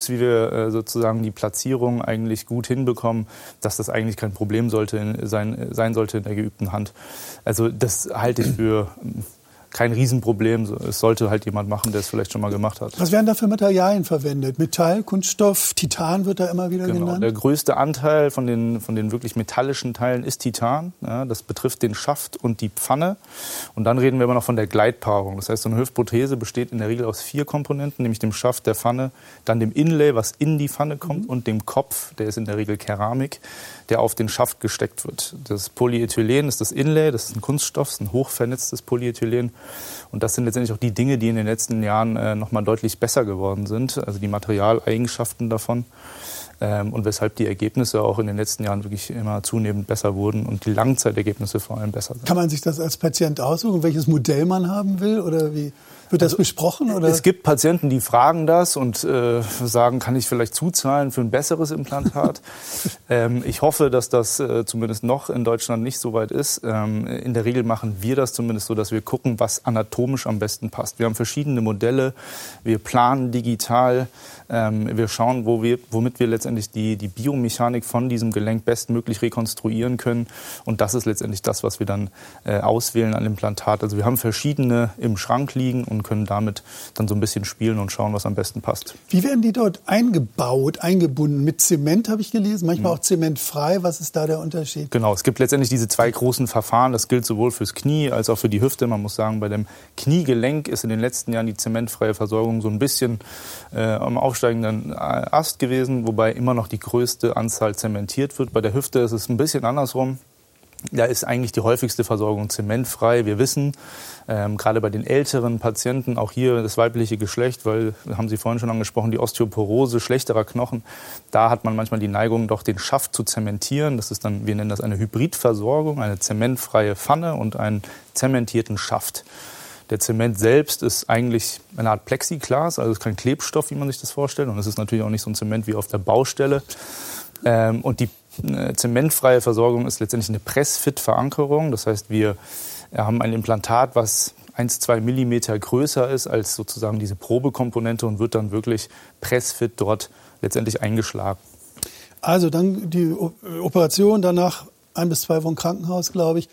wie wir sozusagen die Platzierung eigentlich gut hinbekommen, dass das eigentlich kein Problem sein sollte in der geübten Hand. Also das halte ich für kein Riesenproblem. Es sollte halt jemand machen, der es vielleicht schon mal gemacht hat. Was werden da für Materialien verwendet? Metall, Kunststoff, Titan wird da immer wieder genannt? Der größte Anteil von den wirklich metallischen Teilen ist Titan. Ja, das betrifft den Schaft und die Pfanne. Und dann reden wir immer noch von der Gleitpaarung. Das heißt, so eine Hüftprothese besteht in der Regel aus 4 Komponenten, nämlich dem Schaft, der Pfanne, dann dem Inlay, was in die Pfanne kommt, und dem Kopf, der ist in der Regel Keramik, der auf den Schaft gesteckt wird. Das Polyethylen ist das Inlay, das ist ein Kunststoff, das ist ein hochvernetztes Polyethylen. Und das sind letztendlich auch die Dinge, die in den letzten Jahren noch mal deutlich besser geworden sind, also die Materialeigenschaften davon. Und weshalb die Ergebnisse auch in den letzten Jahren wirklich immer zunehmend besser wurden und die Langzeitergebnisse vor allem besser sind. Kann man sich das als Patient aussuchen, welches Modell man haben will, oder wie? Wird das besprochen? Oder? Es gibt Patienten, die fragen das und sagen, kann ich vielleicht zuzahlen für ein besseres Implantat? Ich hoffe, dass das zumindest noch in Deutschland nicht so weit ist. In der Regel machen wir das zumindest so, dass wir gucken, was anatomisch am besten passt. Wir haben verschiedene Modelle, wir planen digital, wir schauen, womit wir letztendlich die Biomechanik von diesem Gelenk bestmöglich rekonstruieren können. Und das ist letztendlich das, was wir dann auswählen an Implantat. Also wir haben verschiedene im Schrank liegen und können damit dann so ein bisschen spielen und schauen, was am besten passt. Wie werden die dort eingebunden? Mit Zement habe ich gelesen, manchmal auch zementfrei. Was ist da der Unterschied? Genau, es gibt letztendlich diese 2 großen Verfahren. Das gilt sowohl fürs Knie als auch für die Hüfte. Man muss sagen, bei dem Kniegelenk ist in den letzten Jahren die zementfreie Versorgung so ein bisschen am aufsteigenden Ast gewesen, wobei immer noch die größte Anzahl zementiert wird. Bei der Hüfte ist es ein bisschen andersrum. Da ist eigentlich die häufigste Versorgung zementfrei. Wir wissen, gerade bei den älteren Patienten, auch hier das weibliche Geschlecht, weil, haben Sie vorhin schon angesprochen, die Osteoporose, schlechterer Knochen, da hat man manchmal die Neigung, doch den Schaft zu zementieren. Das ist dann, wir nennen das eine Hybridversorgung, eine zementfreie Pfanne und einen zementierten Schaft. Der Zement selbst ist eigentlich eine Art Plexiglas, also ist kein Klebstoff, wie man sich das vorstellt. Und es ist natürlich auch nicht so ein Zement wie auf der Baustelle. Und die zementfreie Versorgung ist letztendlich eine Pressfit-Verankerung. Das heißt, wir haben ein Implantat, was 1-2 Millimeter größer ist als sozusagen diese Probekomponente und wird dann wirklich pressfit dort letztendlich eingeschlagen. Also dann die Operation, danach 1 bis 2 Wochen Krankenhaus, glaube ich.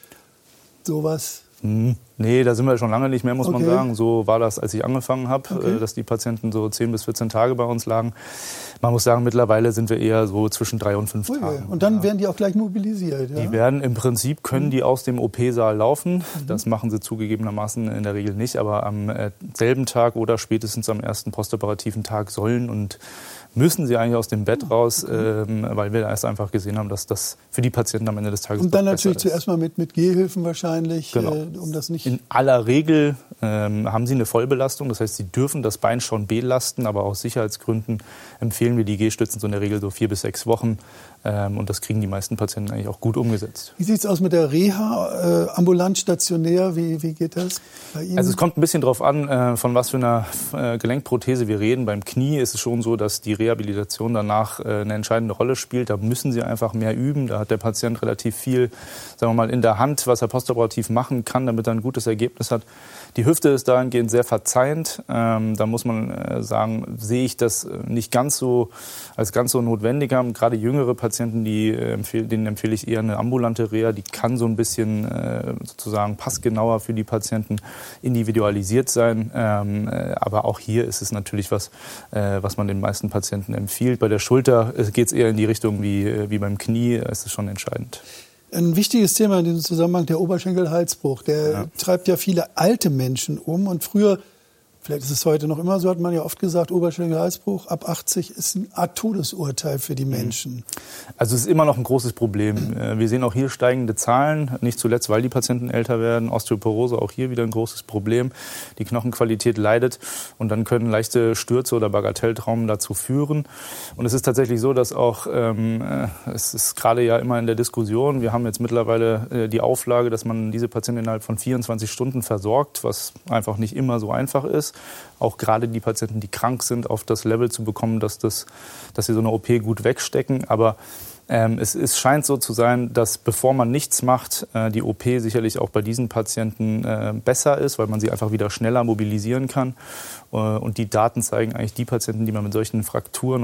Sowas. Nee, da sind wir schon lange nicht mehr, muss man sagen. So war das, als ich angefangen habe, dass die Patienten so 10 bis 14 Tage bei uns lagen. Man muss sagen, mittlerweile sind wir eher so zwischen 3 und 5 Tagen. Und dann werden die auch gleich mobilisiert? Ja? Die werden im Prinzip, können die aus dem OP-Saal laufen. Das machen sie zugegebenermaßen in der Regel nicht. Aber am selben Tag oder spätestens am ersten postoperativen Tag sollen und müssen sie eigentlich aus dem Bett raus, weil wir erst einfach gesehen haben, dass das für die Patienten am Ende des Tages und dann natürlich zuerst mal mit Gehhilfen wahrscheinlich, genau. Um das nicht... In aller Regel haben sie eine Vollbelastung, das heißt, sie dürfen das Bein schon belasten, aber aus Sicherheitsgründen empfehlen wir die Gehstützen so in der Regel so 4 bis 6 Wochen. Und das kriegen die meisten Patienten eigentlich auch gut umgesetzt. Wie sieht es aus mit der Reha, ambulant, stationär? Wie geht das bei Ihnen? Also es kommt ein bisschen drauf an, von was für einer Gelenkprothese wir reden. Beim Knie ist es schon so, dass die Rehabilitation danach eine entscheidende Rolle spielt. Da müssen Sie einfach mehr üben. Da hat der Patient relativ viel, sagen wir mal, in der Hand, was er postoperativ machen kann, damit er ein gutes Ergebnis hat. Die Hüfte ist dahingehend sehr verzeihend. Da muss man sagen, sehe ich das nicht ganz so als ganz so notwendig haben. Gerade jüngere Patienten, denen empfehle ich eher eine ambulante Reha. Die kann so ein bisschen sozusagen passgenauer für die Patienten individualisiert sein. Aber auch hier ist es natürlich was man den meisten Patienten empfiehlt. Bei der Schulter geht es eher in die Richtung wie beim Knie. Es ist schon entscheidend. Ein wichtiges Thema in diesem Zusammenhang, der Oberschenkelhalsbruch. Der treibt ja viele alte Menschen um. Und früher, vielleicht ist es heute noch immer so, hat man ja oft gesagt, Oberschenkelhalsbruch ab 80 ist eine Art Todesurteil für die Menschen. Also es ist immer noch ein großes Problem. Wir sehen auch hier steigende Zahlen, nicht zuletzt, weil die Patienten älter werden. Osteoporose, auch hier wieder ein großes Problem. Die Knochenqualität leidet und dann können leichte Stürze oder Bagatelltraumen dazu führen. Und es ist tatsächlich so, dass auch, es ist gerade ja immer in der Diskussion, wir haben jetzt mittlerweile die Auflage, dass man diese Patienten innerhalb von 24 Stunden versorgt, was einfach nicht immer so einfach ist. Auch gerade die Patienten, die krank sind, auf das Level zu bekommen, dass sie so eine OP gut wegstecken. Aber es scheint so zu sein, dass bevor man nichts macht, die OP sicherlich auch bei diesen Patienten besser ist, weil man sie einfach wieder schneller mobilisieren kann. Und die Daten zeigen eigentlich, die Patienten, die man mit solchen Frakturen